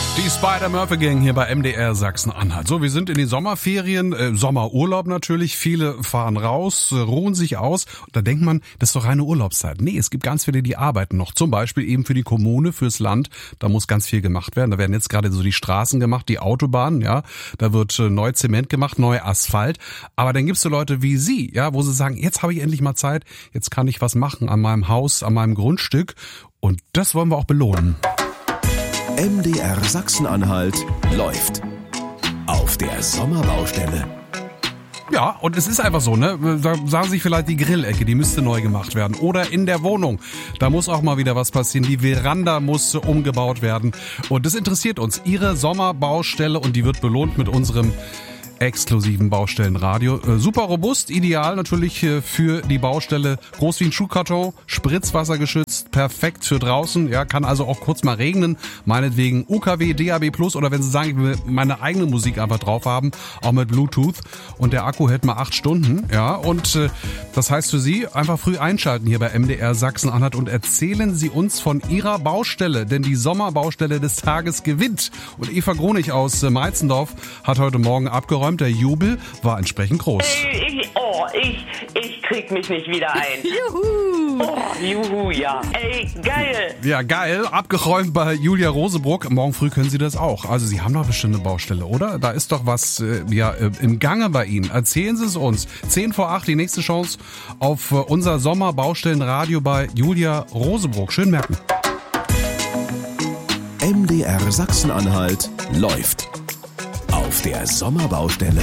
Die Spider-Murphy-Gang hier bei MDR Sachsen-Anhalt. So, wir sind in den Sommerferien, Sommerurlaub natürlich. Viele fahren raus, ruhen sich aus. Und da denkt man, das ist doch reine Urlaubszeit. Nee, es gibt ganz viele, die arbeiten noch. Zum Beispiel eben für die Kommune, fürs Land. Da muss ganz viel gemacht werden. Da werden jetzt gerade so die Straßen gemacht, die Autobahnen, ja. Da wird neu Zement gemacht, neu Asphalt. Aber dann gibt's so Leute wie Sie, ja, wo sie sagen, jetzt habe ich endlich mal Zeit. Jetzt kann ich was machen an meinem Haus, an meinem Grundstück. Und das wollen wir auch belohnen. MDR Sachsen-Anhalt läuft auf der Sommerbaustelle. Ja, und es ist einfach so, ne? Da sagen sich vielleicht die Grillecke, die müsste neu gemacht werden. Oder in der Wohnung, da muss auch mal wieder was passieren. Die Veranda muss umgebaut werden. Und das interessiert uns. Ihre Sommerbaustelle, und die wird belohnt mit unserem exklusiven Baustellenradio. Super robust, ideal natürlich für die Baustelle. Groß wie ein Schuhkarton, Spritzwasser geschützt, perfekt für draußen. Ja, kann also auch kurz mal regnen. Meinetwegen UKW, DAB+, oder wenn Sie sagen, ich will meine eigene Musik einfach drauf haben, auch mit Bluetooth. Und der Akku hält mal 8 Stunden. Ja, und das heißt für Sie, einfach früh einschalten hier bei MDR Sachsen-Anhalt und erzählen Sie uns von Ihrer Baustelle. Denn die Sommerbaustelle des Tages gewinnt. Und Eva Gronig aus Meitzendorf hat heute Morgen abgeräumt. Der Jubel war entsprechend groß. Ich krieg mich nicht wieder ein. Juhu! Oh, juhu, ja. Ey, geil! Ja, geil. Abgeräumt bei Julia Rosebrook. Morgen früh können Sie das auch. Also Sie haben doch bestimmt eine Baustelle, oder? Da ist doch was im Gange bei Ihnen. Erzählen Sie es uns. 7:50, die nächste Chance auf unser Sommerbaustellenradio bei Julia Rosebrook. Schön merken. MDR Sachsen-Anhalt läuft auf der Sommerbaustelle.